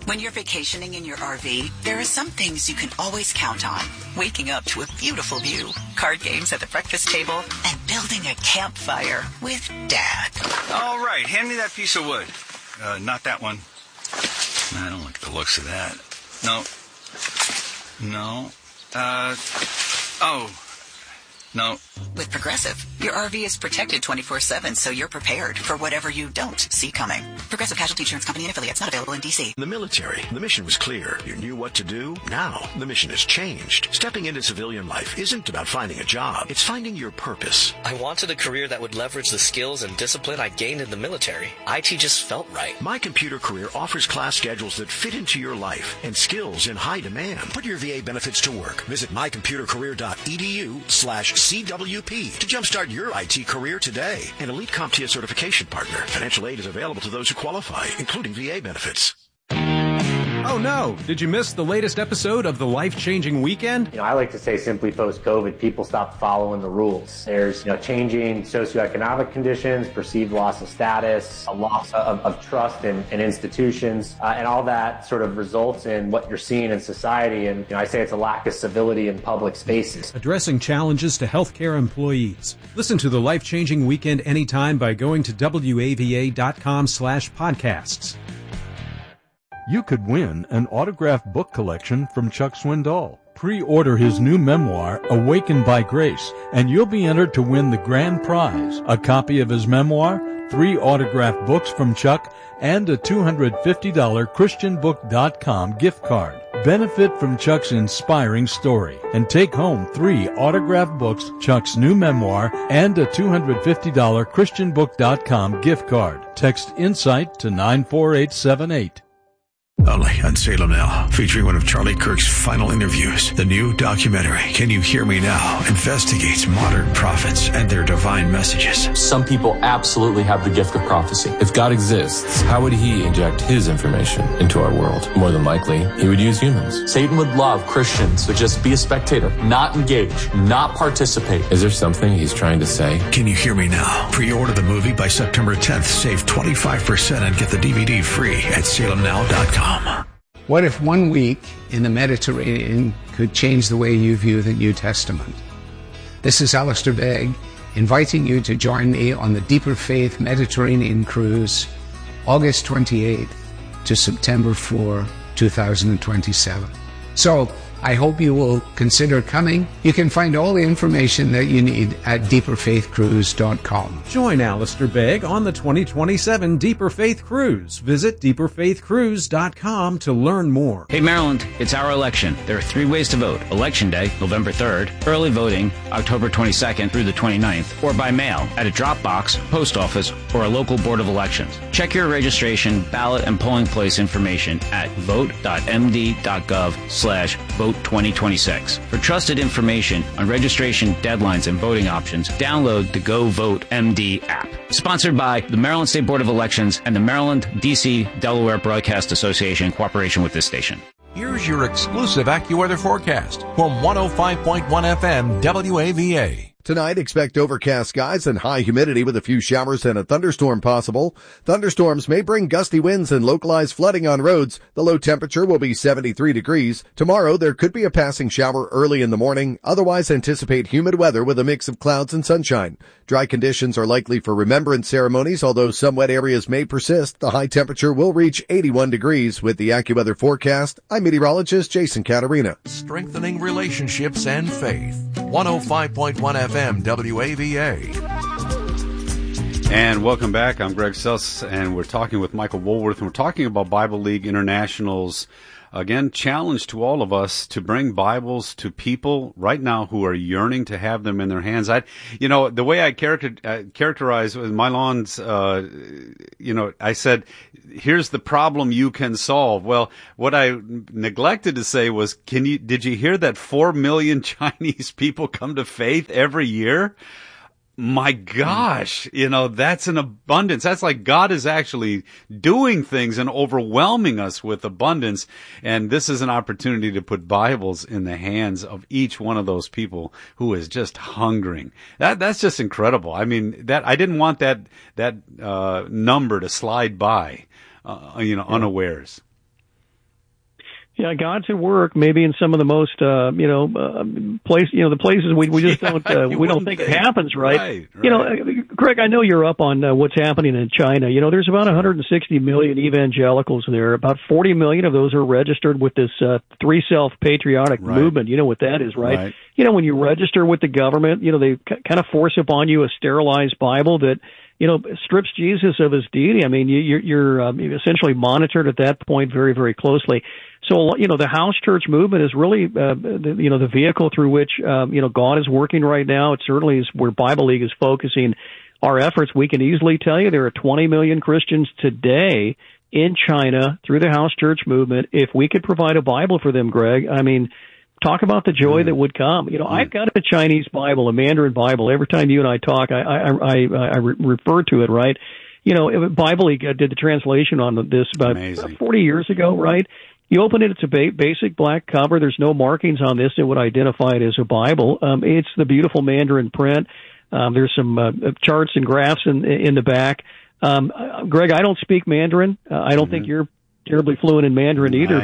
When you're vacationing in your RV, there are some things you can always count on. Waking up to a beautiful view, card games at the breakfast table, and building a campfire with Dad. All right, hand me that piece of wood. Not that one. I don't like the looks of that. No. No. With Progressive, your RV is protected 24/7, so you're prepared for whatever you don't see coming. Progressive Casualty Insurance Company and affiliates, not available in D.C. In the military, the mission was clear. You knew what to do. Now, the mission has changed. Stepping into civilian life isn't about finding a job. It's finding your purpose. I wanted a career that would leverage the skills and discipline I gained in the military. IT just felt right. My Computer Career offers class schedules that fit into your life and skills in high demand. Put your VA benefits to work. Visit mycomputercareer.edu/CWP to jumpstart your IT career today. An elite CompTIA certification partner. Financial aid is available to those who qualify, including VA benefits. Oh no, did you miss the latest episode of The Life-Changing Weekend? I like to say simply post-COVID, people stopped following the rules. There's changing socioeconomic conditions, perceived loss of status, a loss of trust in institutions, and all that sort of results in what you're seeing in society. And I say it's a lack of civility in public spaces. Addressing challenges to healthcare employees. Listen to The Life-Changing Weekend anytime by going to wava.com/podcasts. You could win an autographed book collection from Chuck Swindoll. Pre-order his new memoir, Awakened by Grace, and you'll be entered to win the grand prize, a copy of his memoir, 3 autographed books from Chuck, and a $250 ChristianBook.com gift card. Benefit from Chuck's inspiring story and take home 3 autographed books, Chuck's new memoir, and a $250 ChristianBook.com gift card. Text INSIGHT to 94878. Only on Salem Now, featuring one of Charlie Kirk's final interviews. The new documentary, Can You Hear Me Now?, investigates modern prophets and their divine messages. Some people absolutely have the gift of prophecy. If God exists, how would he inject his information into our world? More than likely, he would use humans. Satan would love Christians to just be a spectator, not engage, not participate. Is there something he's trying to say? Can You Hear Me Now? Pre-order the movie by September 10th. Save 25% and get the DVD free at salemnow.com. What if 1 week in the Mediterranean could change the way you view the New Testament? This is Alistair Begg, inviting you to join me on the Deeper Faith Mediterranean Cruise, August 28th to September 4, 2027. So, I hope you will consider coming. You can find all the information that you need at deeperfaithcruise.com. Join Alistair Begg on the 2027 Deeper Faith Cruise. Visit deeperfaithcruise.com to learn more. Hey Maryland, it's our election. There are 3 ways to vote. Election Day, November 3rd, early voting, October 22nd through the 29th, or by mail at a drop box, post office, or a local board of elections. Check your registration, ballot, and polling place information at vote.md.gov/vote 2026. For trusted information on registration deadlines and voting options, download the Go Vote MD app. Sponsored by the Maryland State Board of Elections and the Maryland, D.C., Delaware Broadcast Association in cooperation with this station. Here's your exclusive AccuWeather forecast from 105.1 FM WAVA. Tonight, expect overcast skies and high humidity with a few showers and a thunderstorm possible. Thunderstorms may bring gusty winds and localized flooding on roads. The low temperature will be 73 degrees. Tomorrow, there could be a passing shower early in the morning. Otherwise, anticipate humid weather with a mix of clouds and sunshine. Dry conditions are likely for remembrance ceremonies, although some wet areas may persist. The high temperature will reach 81 degrees. With the AccuWeather forecast, I'm meteorologist Jason Catarina. Strengthening relationships and faith. 105.1 FM WAVA. And welcome back. I'm Greg Suss, and we're talking with Michael Woolworth, and we're talking about Bible League International's, again, challenge to all of us to bring Bibles to people right now who are yearning to have them in their hands. The way I characterize with Mylon's, I said, here's the problem you can solve. Well, what I neglected to say was, did you hear that 4 million Chinese people come to faith every year? My gosh, that's an abundance. That's like God is actually doing things and overwhelming us with abundance. And this is an opportunity to put Bibles in the hands of each one of those people who is just hungering. That's just incredible. I mean, I didn't want that number to slide by, unawares. Yeah, God's at work. Maybe in some of the most, the places we just don't we don't think it happens, right? Greg, I know you're up on what's happening in China. There's about 160 million evangelicals there. About 40 million of those are registered with this Three Self Patriotic movement. You know what that is, right? When you register with the government, they kind of force upon you a sterilized Bible that strips Jesus of his deity. I mean, you're essentially monitored at that point very, very closely. So, the house church movement is really, the vehicle through which, God is working right now. It certainly is where Bible League is focusing our efforts. We can easily tell you there are 20 million Christians today in China through the house church movement. If we could provide a Bible for them, Greg, I mean, talk about the joy that would come. I've got a Chinese Bible, a Mandarin Bible. Every time you and I talk, I refer to it, right? Bible League did the translation on this about 40 years ago, right? You open it, it's a basic black cover. There's no markings on this that would identify it as a Bible. It's the beautiful Mandarin print. There's some charts and graphs in the back. Greg, I don't speak Mandarin. I don't think you're terribly fluent in Mandarin either.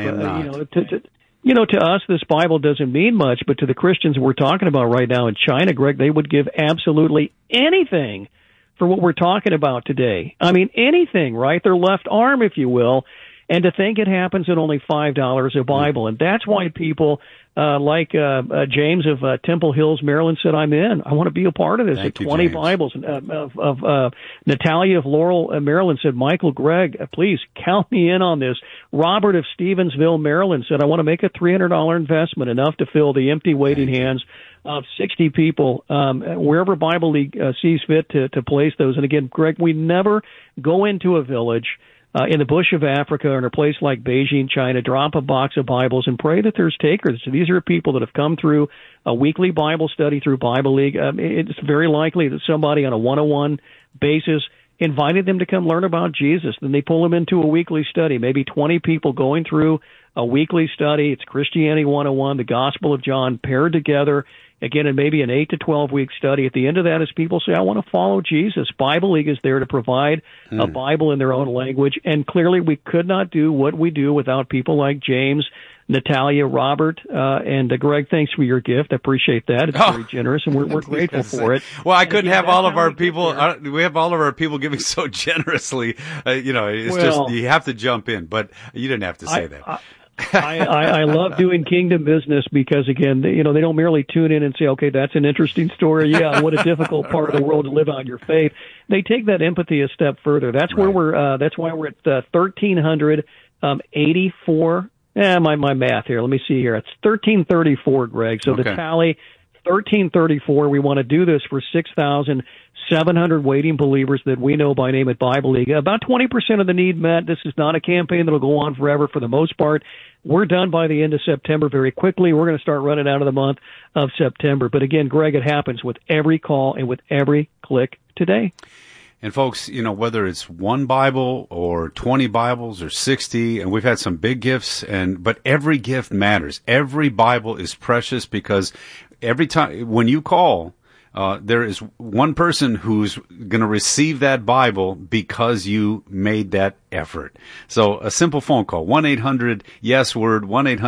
But, to us, this Bible doesn't mean much, but to the Christians we're talking about right now in China, Greg, they would give absolutely anything for what we're talking about today. I mean, anything, right? Their left arm, if you will. And to think it happens at only $5 a Bible. And that's why people like James of Temple Hills, Maryland said, I'm in. I want to be a part of this. At 20 Bibles. Natalia of Laurel, Maryland said, Michael, Greg, please count me in on this. Robert of Stevensville, Maryland said, I want to make a $300 investment, enough to fill the empty waiting hands of 60 people, wherever Bible League sees fit to place those. And again, Greg, we never go into a village in the bush of Africa or in a place like Beijing, China, drop a box of Bibles and pray that there's takers. So these are people that have come through a weekly Bible study through Bible League. It's very likely that somebody on a one-on-one basis invited them to come learn about Jesus. Then they pull them into a weekly study, maybe 20 people going through a weekly study. It's Christianity 101, the Gospel of John paired together. Again, in maybe an 8 to 12 week study. At the end of that, as people say, I want to follow Jesus. Bible League is there to provide a Bible in their own language. And clearly we could not do what we do without people like James, Natalia, Robert, and Greg, thanks for your gift. I appreciate that. It's very generous, and we're grateful for it. Well, I couldn't have all of our people. We have all of our people giving so generously. It's just you have to jump in, but you didn't have to say that. I love doing kingdom business because, again, they don't merely tune in and say, okay, that's an interesting story. Yeah, what a difficult part of the world to live out your faith. They take that empathy a step further. That's where that's why we're at 1,384. My math here. Let me see here. It's 1,334, Greg. So the tally, 1,334. We want to do this for 6,700 waiting believers that we know by name at Bible League. About 20% of the need met. This is not a campaign that will go on forever for the most part. We're done by the end of September very quickly. We're going to start running out of the month of September. But again, Greg, it happens with every call and with every click today. And folks, whether it's one Bible or 20 Bibles or 60, and we've had some big gifts, but every gift matters. Every Bible is precious because every time when you call, there is one person who's going to receive that Bible because you made that effort. So a simple phone call, 1-800-YES-WORD,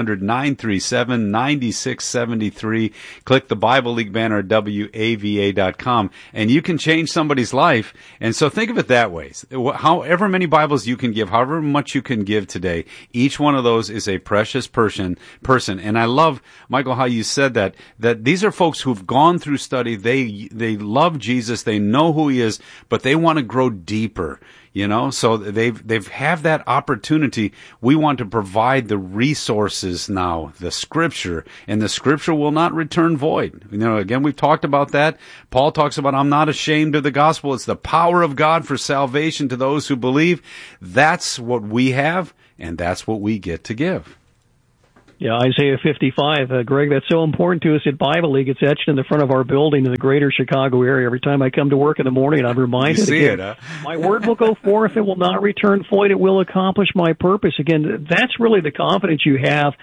1-800-937-9673. Click the Bible League banner at WAVA.com, and you can change somebody's life. And so think of it that way. However many Bibles you can give, however much you can give today, each one of those is a precious person. And I love, Michael, how you said that these are folks who've gone through study. They love Jesus. They know who he is, but they want to grow deeper. So they've have that opportunity. We want to provide the resources now, the Scripture, and the Scripture will not return void. Again, we've talked about that. Paul talks about, I'm not ashamed of the gospel. It's the power of God for salvation to those who believe. That's what we have, and that's what we get to give. Yeah, Isaiah 55. Greg, that's so important to us at Bible League. It's etched in the front of our building in the greater Chicago area. Every time I come to work in the morning, I'm reminded my word will go forth. It will not return void. It will accomplish my purpose. Again, that's really the confidence you have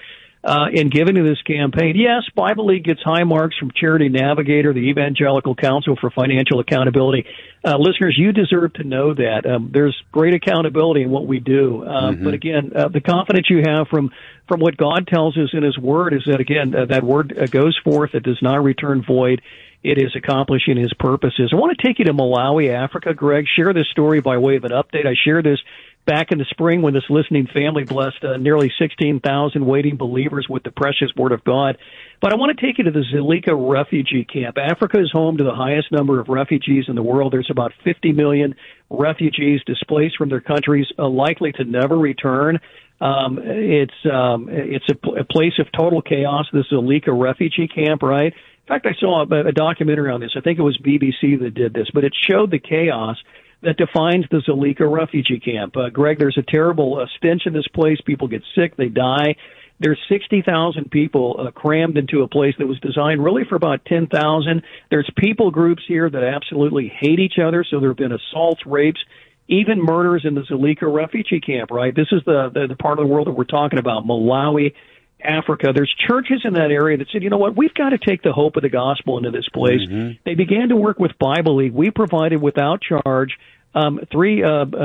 in giving to this campaign. Yes, Bible League gets high marks from Charity Navigator, the Evangelical Council for Financial Accountability. Listeners, you deserve to know that. There's great accountability in what we do. But again, the confidence you have from what God tells us in His Word is that, again, that Word goes forth. It does not return void. It is accomplishing His purposes. I want to take you to Malawi, Africa, Greg. Share this story by way of an update. I shared this back in the spring when this listening family blessed nearly 16,000 waiting believers with the precious Word of God. But I want to take you to the Zulika refugee camp. Africa is home to the highest number of refugees in the world. There's about 50 million refugees displaced from their countries, likely to never return. It's a place of total chaos, the Zulika refugee camp, right? In fact, I saw a documentary on this. I think it was BBC that did this, but it showed the chaos that defines the Zulika refugee camp. Greg, there's a terrible stench in this place. People get sick. They die. There's 60,000 people crammed into a place that was designed really for about 10,000. There's people groups here that absolutely hate each other, so there have been assaults, rapes, even murders in the Zulika refugee camp, right? This is the part of the world that we're talking about, Malawi, Africa. There's churches in that area that said, you know what, we've got to take the hope of the gospel into this place. They began to work with Bible League. We provided without charge three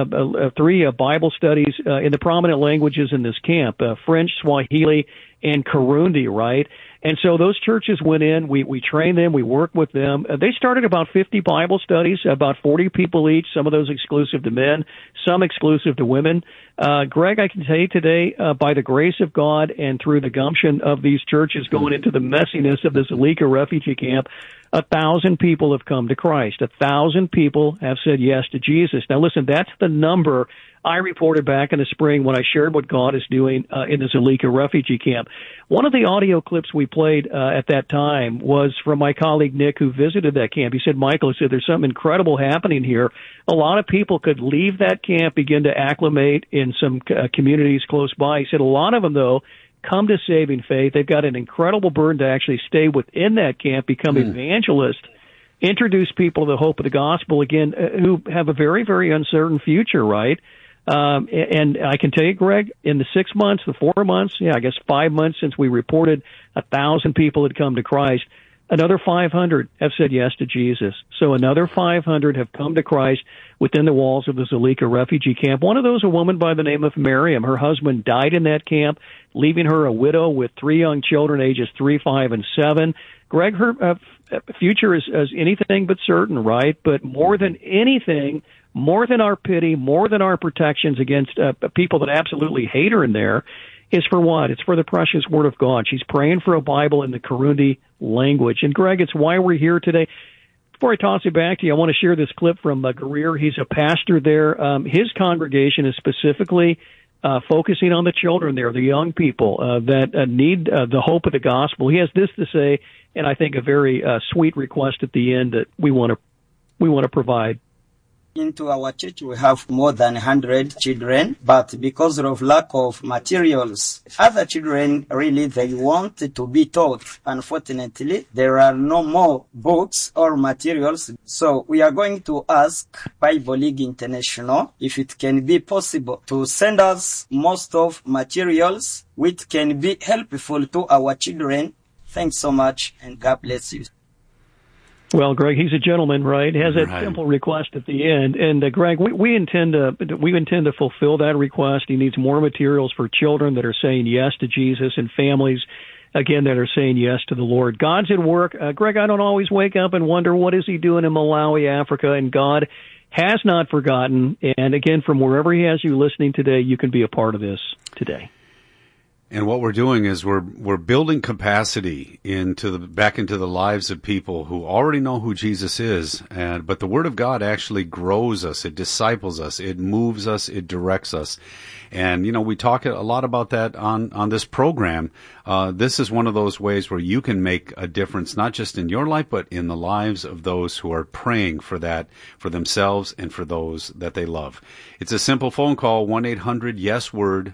Bible studies in the prominent languages in this camp, French, Swahili, and Kirundi, right? And so those churches went in, we trained them, we worked with them. They started about 50 Bible studies, about 40 people each, some of those exclusive to men, some exclusive to women. Greg, I can tell you today, by the grace of God and through the gumption of these churches going into the messiness of the Zulika refugee camp, 1,000 people have come to Christ. 1,000 people have said yes to Jesus. Now listen, that's the number I reported back in the spring when I shared what God is doing in the Zulika refugee camp. One of the audio clips we played at that time was from my colleague Nick, who visited that camp. He said, Michael, he said, there's something incredible happening here. A lot of people could leave that camp, begin to acclimate in some communities close by. He said a lot of them, though, come to saving faith. They've got an incredible burden to actually stay within that camp, become evangelists, introduce people to the hope of the gospel, again, who have a very, very uncertain future, right? And I can tell you, Greg, in the 6 months, the 4 months, 5 months since we reported 1,000 people had come to Christ, another 500 have said yes to Jesus. So another 500 have come to Christ within the walls of the Zulika refugee camp. One of those, a woman by the name of Miriam. Her husband died in that camp, leaving her a widow with 3 young children, ages 3, 5, and 7. Greg, her future is anything but certain, right? But more than anything, more than our pity, more than our protections against people that absolutely hate her in there, is for what? It's for the precious Word of God. She's praying for a Bible in the Kirundi language. And, Greg, it's why we're here today. Before I toss it back to you, I want to share this clip from Greer. He's a pastor there. His congregation is specifically focusing on the children there, the young people that need the hope of the gospel. He has this to say, and I think a very sweet request at the end that we want to provide. Into our church, we have more than 100 children, but because of lack of materials, other children really, they want to be taught. Unfortunately, there are no more books or materials. So we are going to ask Bible League International if it can be possible to send us most of materials which can be helpful to our children. Thanks so much, and God bless you. Well, Greg, he's a gentleman, right? He has that simple request at the end. And Greg, we intend to fulfill that request. He needs more materials for children that are saying yes to Jesus and families, again, that are saying yes to the Lord. God's at work. Greg, I don't always wake up and wonder, what is he doing in Malawi, Africa? And God has not forgotten. And again, from wherever he has you listening today, you can be a part of this today. And what we're doing is we're building capacity back into the lives of people who already know who Jesus is. But the Word of God actually grows us. It disciples us. It moves us. It directs us. And, we talk a lot about that on this program. This is one of those ways where you can make a difference, not just in your life, but in the lives of those who are praying for that, for themselves and for those that they love. It's a simple phone call, 1-800-YES-WORD,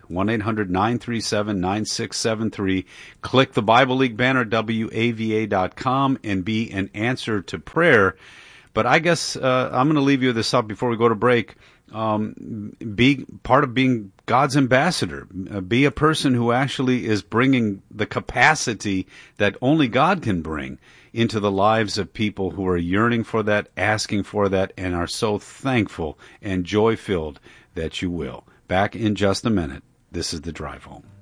1-800-937-9673. Click the Bible League banner, WAVA.com, and be an answer to prayer. But I guess I'm going to leave you this up before we go to break. be part of being God's ambassador. Be a person who actually is bringing the capacity that only God can bring into the lives of people who are yearning for that, asking for that, and are so thankful and joy-filled that you will. Back in just a minute. This is The Drive Home.